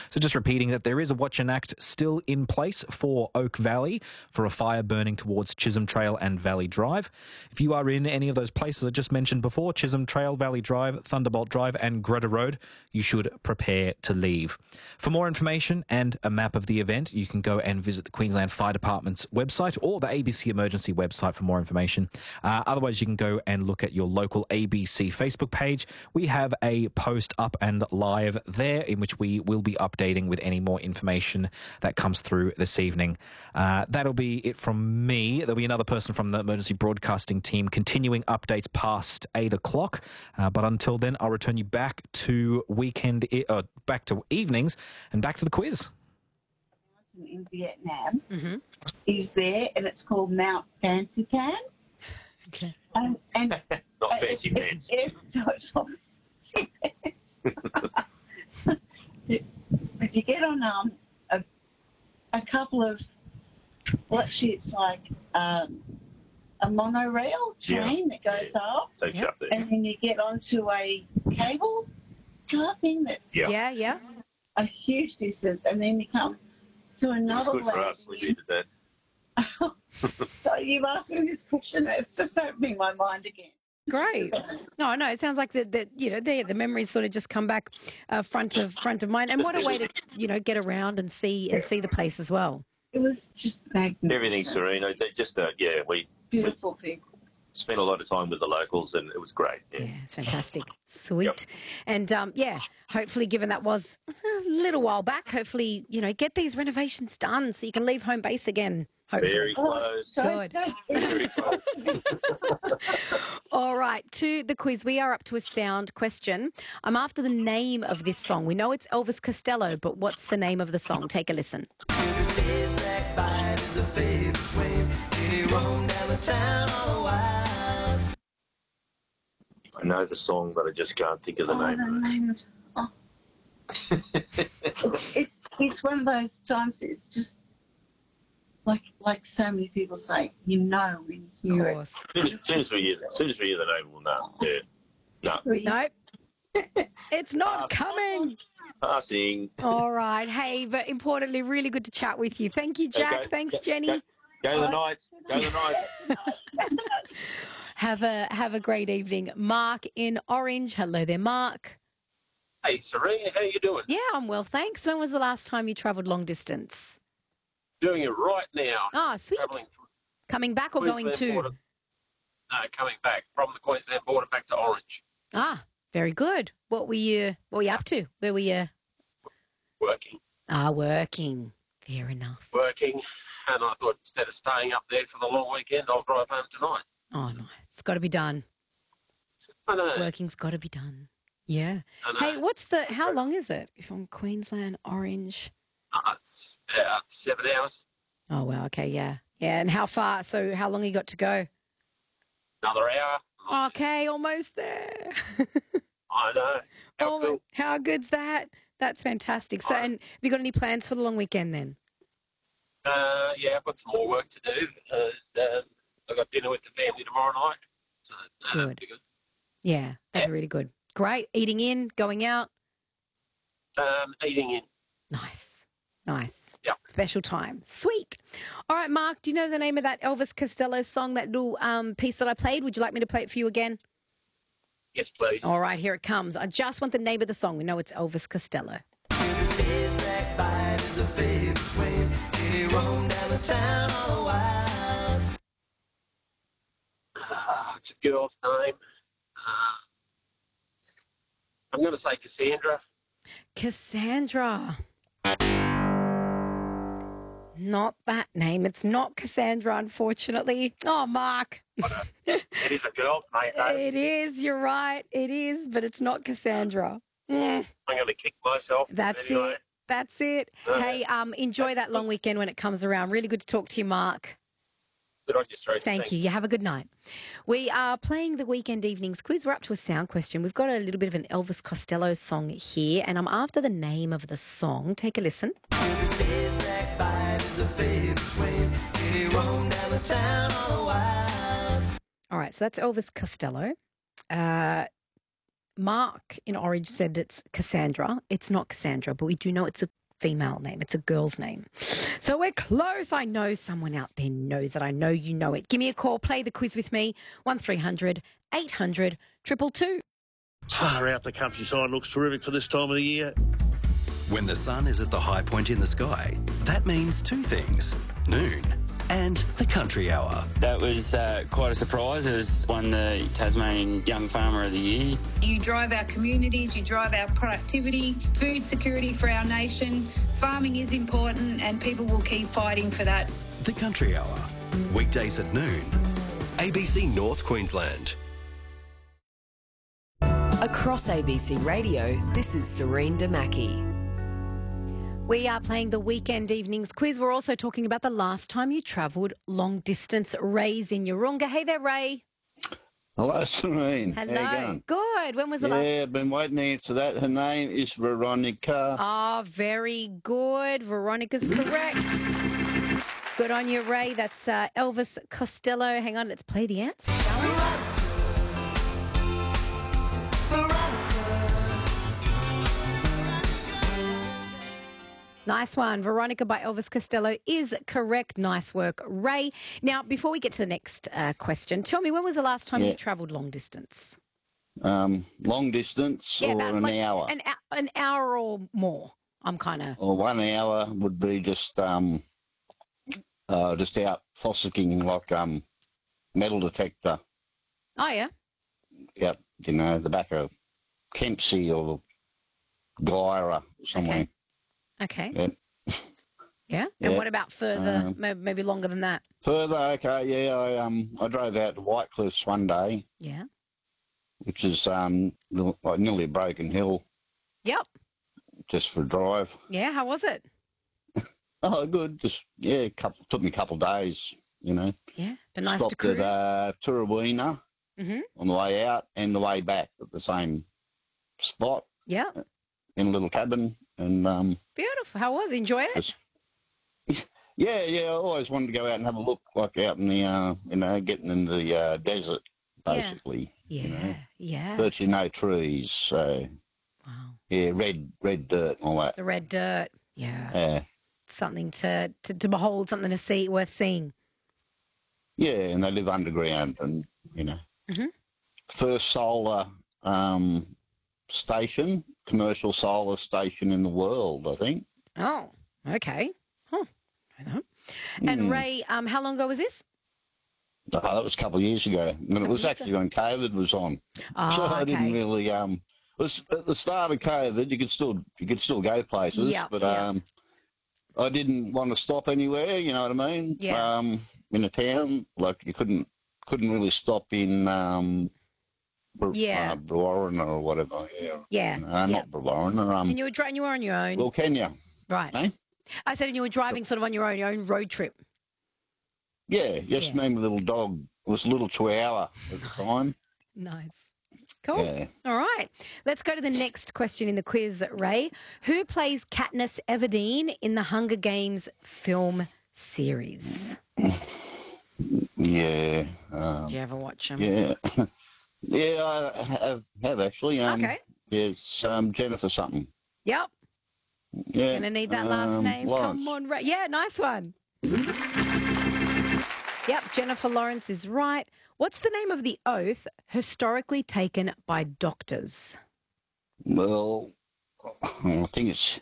So just repeating that there is a Watch and Act still in place for Oak Valley for a fire burning towards Chisholm Trail and Valley Drive. If you are in any of those places I just mentioned before, Chisholm Trail, Valley Drive, Thunderbolt Drive and Greta Road, you should prepare to leave. For more information and a map of the event, you can go and visit the Queensland Fire Department's website or the ABC Emergency website for more information. Otherwise, you can go and look at your local ABC Facebook page. We have a post up and live there in which we will be updating with any more information that comes through this evening. That'll be it from me. There'll be another person from the emergency broadcasting team continuing updates past 8 o'clock. But until then, I'll return you back to back to evenings and back to the quiz. In Vietnam is there, and it's called Mount Fancy Can. Okay. And Not fancy pants. If you get on a couple of, well, actually it's like a monorail train that goes off, Takes you up there. and then you get onto a cable car thing that Yeah. a huge distance, and then you come to It's another good for us. We needed that. So you've asked me this question, it's just opening my mind again. Great. No, it sounds like the memories sort of just come back front of mind. And what a way to get around and see the place as well. It was just magnificent. Everything's serene. They just, we Beautiful people. spent a lot of time with the locals and it was great. Yeah. Yeah, it's fantastic. Sweet. Yep. And, hopefully, given that was a little while back, hopefully, get these renovations done so you can leave home base again. Hopefully. Very close. Good. Very close. All right, to the quiz. We are up to a sound question. I'm after the name of this song. We know it's Elvis Costello, but what's the name of the song? Take a listen. I know the song, but I just can't think of the name of it. It's one of those times. It's just like so many people say, when you hear Of it. course. As soon as we hear the name, we'll know. Yeah. No. Nope. It's not coming. Passing. All right. Hey, but importantly, really good to chat with you. Thank you, Jack. Okay. Thanks, Jenny. Go the Knights. Go the Knights. Have a great evening. Mark in Orange. Hello there, Mark. Hey, Serena, how you doing? Yeah, I'm well, thanks. When was the last time you travelled long distance? Doing it right now. Ah, sweet. Travelling from Coming back or going Queensland to? border. No, coming back from the Queensland border back to Orange. Ah, very good. What were you up to? Where were you? Working. Working. Fair enough. Working. And I thought instead of staying up there for the long weekend, I'll drive home tonight. Oh, nice. It's got to be done. I know. Working's got to be done. Yeah. I know. Hey, how long is it from Queensland, Orange? It's about 7 hours. Oh, wow. Okay, yeah. Yeah, and how far? So how long you got to go? Another hour. Okay, almost there. I know. How cool. How good's that? That's fantastic. So, and have you got any plans for the long weekend then? Yeah, I've got some more work to do. I've got dinner with the family tomorrow night. So, Good. be good. Yeah, that'd be really good. Great. Eating in, going out. Eating in. Nice. Yeah. Special time. Sweet. All right, Mark, do you know the name of that Elvis Costello song, that little piece that I played? Would you like me to play it for you again? Yes, please. All right, here it comes. I just want the name of the song. We know it's Elvis Costello. It's a girl's name. I'm going to say Cassandra. Cassandra. Not that name. It's not Cassandra, unfortunately. Oh, Mark. It is a girl's name, though. It is. You're right. It is, but it's not Cassandra. I'm going to kick myself. That's anyway. it. That's it. Hey, enjoy that long weekend when it comes around. Really good to talk to you, Mark. Good on you, Steve. Thank you. You have a good night. We are playing the Weekend Evenings quiz. We're up to a sound question. We've got a little bit of an Elvis Costello song here, and I'm after the name of the song. Take a listen. All right, so that's Elvis Costello. Mark in Orange said it's Cassandra. It's not Cassandra, but we do know it's a female name. It's a girl's name. So we're close. I know someone out there knows it. I know you know it. Give me a call. Play the quiz with me. 1300 800 222. Far out, the countryside looks terrific for this time of the year. When the sun is at the high point in the sky, that means two things: noon and the country hour. That was quite a surprise. It was won the Tasmanian Young Farmer of the Year. You drive our communities, you drive our productivity, food security for our nation. Farming is important and people will keep fighting for that. The country hour, weekdays at noon. ABC North Queensland. Across ABC Radio, this is Serene Damaki. We are playing the weekend evenings quiz. We're also talking about the last time you travelled long distance. Ray's in Urunga. Hey there, Ray. Hello, Serene. Hello. How you going? Good. When was the last? Yeah, I've been waiting to answer that. Her name is Veronica. Oh, very good. Veronica's correct. Good on you, Ray. That's Elvis Costello. Hang on, let's play the answer, shall we? Nice one. Veronica by Elvis Costello is correct. Nice work, Ray. Now, before we get to the next question, tell me, when was the last time you travelled long distance? Long distance or about an hour? An hour or more. I'm kind of... Or 1 hour would be just out fossicking like metal detector. Oh, yeah? Yep, you know, the back of Kempsey or Guyra somewhere. Okay. Yeah. Yeah? And what about further, maybe longer than that? Further, okay, yeah, I drove out to White Cliffs one day. Yeah. Which is like nearly a broken hill. Yep. Just for a drive. Yeah, how was it? Oh, good. Just, took me a couple of days, you know. Yeah, but nice Stopped to cruise. at Turrawina on the way out and the way back at the same spot. Yeah. In a little cabin. And beautiful. How was it? Enjoy it? Yeah, I always wanted to go out and have a look, like out in the, getting in the desert, basically. Yeah, you know? yeah. Virtually no trees, so... Wow. Yeah, red dirt and all that. The red dirt, yeah. Yeah. Something to behold, something to see, worth seeing. Yeah, and they live underground and, you know. First solar station, commercial solar station in the world, I think. Oh, okay. Huh. And Ray, how long ago was this? That was a couple of years ago. And it was actually when COVID was on. Oh, so I okay. didn't really it was at the start of COVID you could still go places, but I didn't want to stop anywhere, you know what I mean? Yeah. In a town, like you couldn't really stop in Brewarrina or whatever. Yeah. Not Brewarrina. And you were on your own. Well, Kenya. Right. Eh? I said, and you were driving sort of on your own road trip. Yeah, just me and my little dog. It was a little chihuahua at the time. Nice. Cool. Yeah. All right. Let's go to the next question in the quiz, Ray. Who plays Katniss Everdeen in the Hunger Games film series? Yeah. Did you ever watch them? Yeah. Yeah, I have actually. Okay. It's Jennifer something. Yep. Yeah. Gonna need that last name. Lawrence. Come on, Ray. Yeah, nice one. Yep, Jennifer Lawrence is right. What's the name of the oath historically taken by doctors? Well, I think it's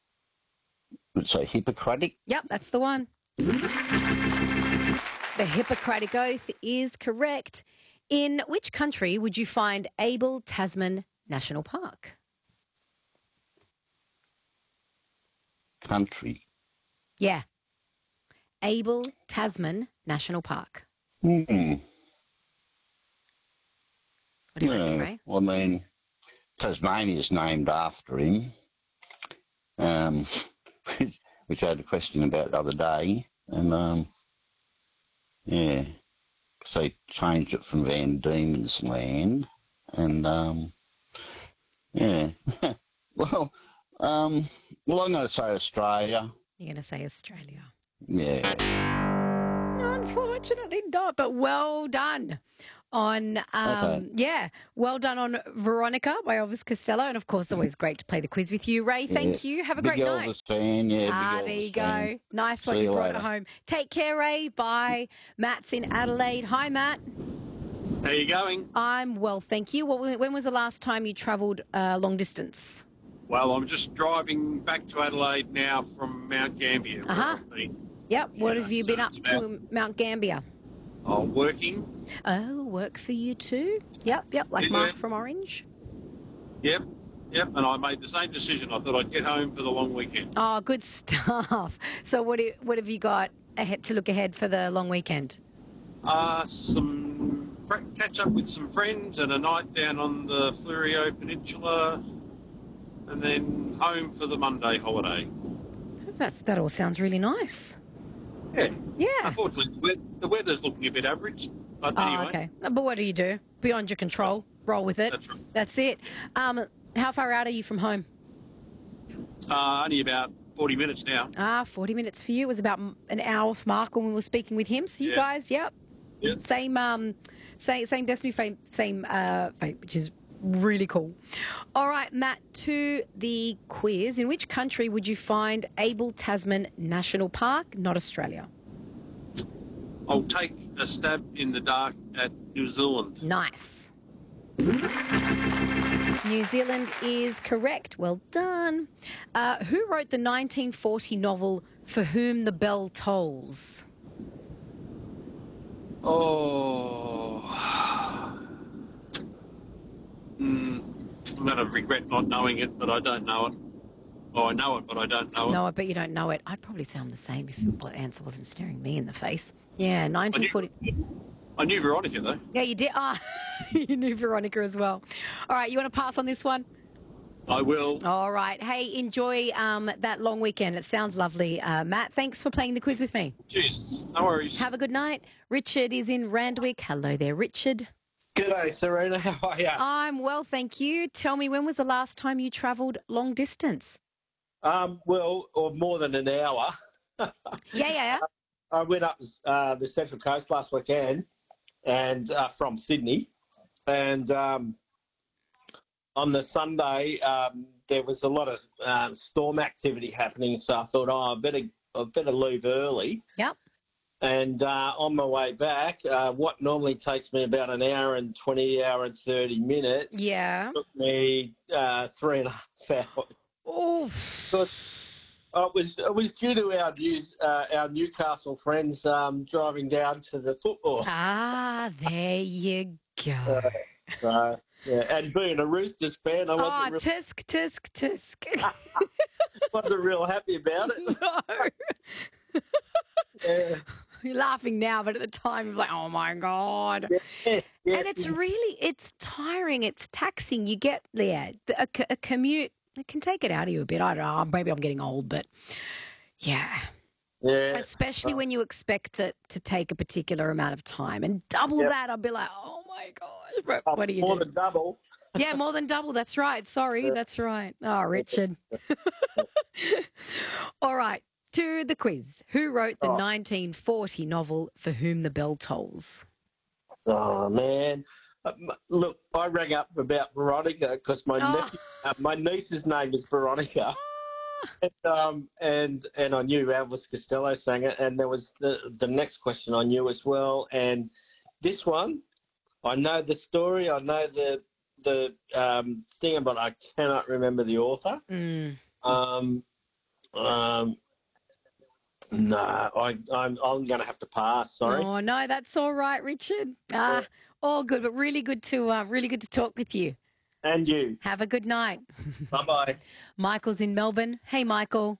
a Hippocratic. Yep, that's the one. The Hippocratic Oath is correct. In which country would you find Abel Tasman National Park? Country. Yeah. Abel Tasman National Park. Hmm. What do you reckon, Ray? Well, I mean, Tasmania's named after him, which I had a question about the other day, and yeah, because they changed it from Van Diemen's Land, and yeah, well, I'm going to say Australia. You're going to say Australia. Yeah. Unfortunately not, but well done. on, yeah, well done on Veronica by Elvis Costello. And, of course, always great to play the quiz with you. Ray, thank you. Have a great night. Elvis fan, yeah. There Big you Elvis fan. go. Nice one. See You you brought it later. home. Take care, Ray. Bye. Matt's in Adelaide. Hi, Matt. How you going? I'm well, thank you. When was the last time you travelled long distance? Well, I'm just driving back to Adelaide now from Mount Gambier. Yep. What have you been up to in Mount Gambier? I'm working. Oh, work for you too? Yep. Like Mark from Orange. Yep. And I made the same decision. I thought I'd get home for the long weekend. Oh, good stuff. So what have you got to look ahead for the long weekend? Catch up with some friends and a night down on the Fleurieu Peninsula, and then home for the Monday holiday. That all sounds really nice. Yeah. Unfortunately, the weather's looking a bit average. But anyway. Okay. But what do you do? Beyond your control. Roll with it. That's right. That's it. How far out are you from home? Only about 40 minutes now. 40 minutes for you. It was about an hour for Mark when we were speaking with him. So you guys, same destiny, same fate, which is really cool. All right, Matt, to the quiz. In which country would you find Abel Tasman National Park, not Australia? I'll take a stab in the dark at New Zealand. Nice. New Zealand is correct. Well done. Who wrote the 1940 novel For Whom the Bell Tolls? I'm going to regret not knowing it, but I don't know it. Oh, I know it, but I don't know it. No, I bet you don't know it. I'd probably sound the same if the answer wasn't staring me in the face. Yeah, 1940. I knew Veronica, though. Yeah, you did. You knew Veronica as well. All right, you want to pass on this one? I will. All right. Hey, enjoy that long weekend. It sounds lovely. Matt, thanks for playing the quiz with me. Cheers. No worries. Have a good night. Richard is in Randwick. Hello there, Richard. G'day, Serena. How are you? I'm well, thank you. Tell me, when was the last time you travelled long distance? Well, or more than an hour. Yeah. I went up the Central Coast last weekend, and from Sydney, and on the Sunday there was a lot of storm activity happening. So I thought, I better leave early. Yep. And on my way back, what normally takes me about an hour and 20, hour and 30 minutes, took me 3.5 hours. Oh, it was due to our Newcastle friends driving down to the football. There you go. Yeah, and being a Roosters fan, I wasn't tisk. wasn't real happy about it. No. Yeah. You're laughing now, but at the time you're like, oh my God. Yeah. And it's tiring, it's taxing. You get a commute, it can take it out of you a bit. I don't know, maybe I'm getting old, but yeah. Especially when you expect it to take a particular amount of time. And double that, I'll be like, oh my gosh, what do you do? More than double. Yeah, more than double. That's right. Sorry, that's right. Oh, Richard. All right. To the quiz. Who wrote the 1940 novel For Whom the Bell Tolls? Oh, man. Look, I rang up about Veronica because my niece's name is Veronica. And I knew Elvis Costello sang it, and there was the next question I knew as well. And this one, I know the story, I know the thing, but I cannot remember the author. No, I'm going to have to pass. Sorry. Oh no, that's all right, Richard. All good, but really good to talk with you. And you. Have a good night. Bye-bye. Michael's in Melbourne. Hey, Michael.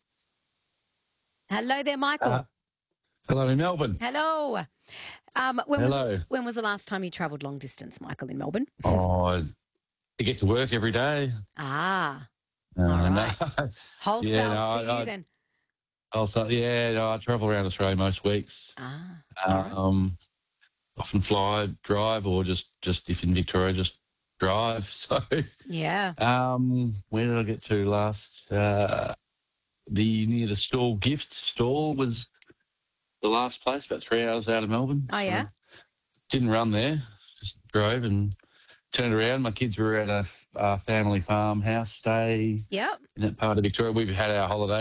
Hello there, Michael. Hello in Melbourne. Hello. Hello. When was the last time you travelled long distance, Michael, in Melbourne? Oh, to get to work every day. All right. No. Wholesale for you then. I travel around Australia most weeks. Often fly, drive, or just if in Victoria, just drive. So yeah. Where did I get to last? Near the stall gift stall was the last place, about 3 hours out of Melbourne. Oh yeah. Didn't run there. Grove and turned around. My kids were at a family farmhouse stay Yep. in that part of Victoria. We've had our holiday